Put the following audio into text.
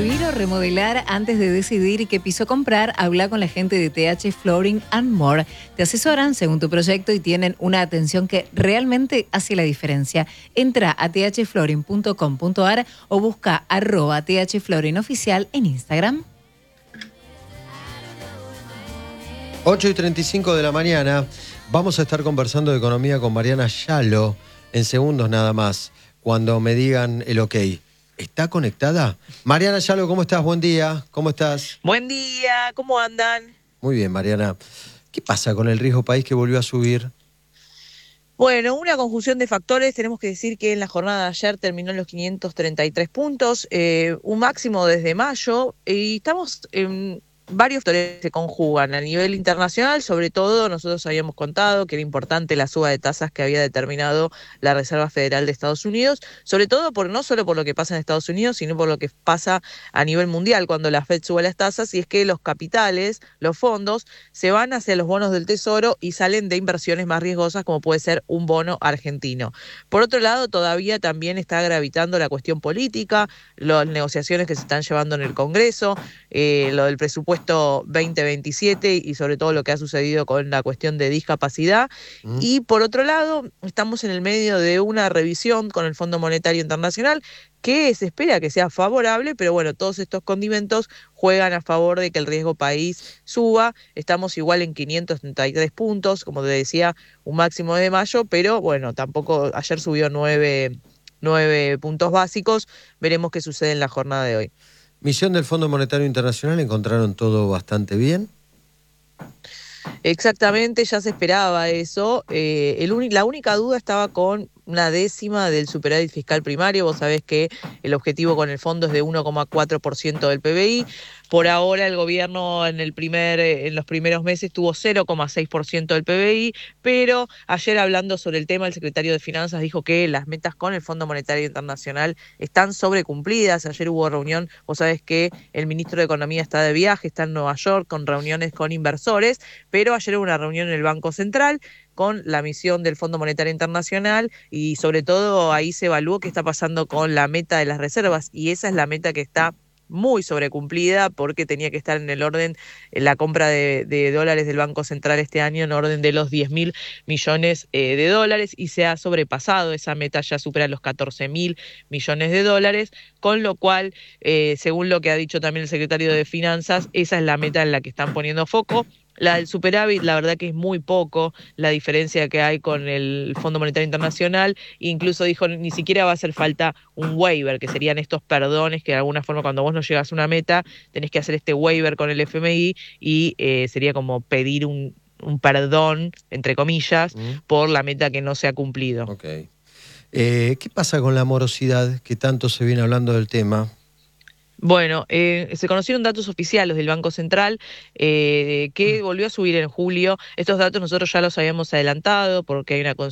construir o remodelar antes de decidir qué piso comprar, habla con la gente de TH Flooring and More. Te asesoran según tu proyecto y tienen una atención que realmente hace la diferencia. Entra a thflooring.com.ar o busca @thflooringoficial en Instagram. 8:35 de la mañana. Vamos a estar conversando de economía con Mariana Yalo en segundos nada más, cuando me digan el ok. ¿Está conectada? Mariana Yalo, ¿cómo estás? Buen día. ¿Cómo estás? Buen día, ¿cómo andan? Muy bien, Mariana. ¿Qué pasa con el riesgo país que volvió a subir? Bueno, una conjunción de factores. Tenemos que decir que en la jornada de ayer terminó en los 533 puntos, un máximo desde mayo, y estamos en varios factores que se conjugan a nivel internacional. Sobre todo, nosotros habíamos contado que era importante la suba de tasas que había determinado la Reserva Federal de Estados Unidos, sobre todo no solo por lo que pasa en Estados Unidos, sino por lo que pasa a nivel mundial cuando la Fed sube las tasas, y es que los capitales, los fondos, se van hacia los bonos del Tesoro y salen de inversiones más riesgosas, como puede ser un bono argentino. Por otro lado, todavía también está gravitando la cuestión política, las negociaciones que se están llevando en el Congreso, lo del presupuesto 2027 y sobre todo lo que ha sucedido con la cuestión de discapacidad. Y por otro lado, estamos en el medio de una revisión con el Fondo Monetario Internacional que se espera que sea favorable, pero bueno, todos estos condimentos juegan a favor de que el riesgo país suba. Estamos igual en 533 puntos, como te decía, un máximo de mayo, pero bueno, tampoco, ayer subió 9 puntos básicos. Veremos qué sucede en la jornada de hoy. Misión del Fondo Monetario Internacional, ¿encontraron todo bastante bien? Exactamente, ya se esperaba eso. La única duda estaba con una décima del superávit fiscal primario. Vos sabés que el objetivo con el fondo es de 1,4% del PBI. Por ahora el gobierno en los primeros meses tuvo 0,6% del PBI, pero ayer, hablando sobre el tema, el secretario de Finanzas dijo que las metas con el Fondo Monetario Internacional están sobrecumplidas. Ayer hubo reunión, vos sabés que el ministro de Economía está de viaje, está en Nueva York con reuniones con inversores, pero ayer hubo una reunión en el Banco Central con la misión del Fondo Monetario Internacional, y sobre todo ahí se evaluó qué está pasando con la meta de las reservas, y esa es la meta que está muy sobrecumplida, porque tenía que estar en el orden, la compra de dólares del Banco Central este año en orden de los 10.000 millones de dólares, y se ha sobrepasado esa meta, ya supera los 14.000 millones de dólares, con lo cual, según lo que ha dicho también el secretario de Finanzas, esa es la meta en la que están poniendo foco. La del superávit, la verdad que es muy poco la diferencia que hay con el Fondo Monetario Internacional. Incluso dijo, ni siquiera va a hacer falta un waiver, que serían estos perdones que de alguna forma, cuando vos no llegas a una meta, tenés que hacer este waiver con el FMI, y sería como pedir un perdón, entre comillas, por la meta que no se ha cumplido. Okay. ¿Qué pasa con la morosidad, que tanto se viene hablando del tema? Bueno, se conocieron datos oficiales del Banco Central, que volvió a subir en julio. Estos datos nosotros ya los habíamos adelantado porque hay una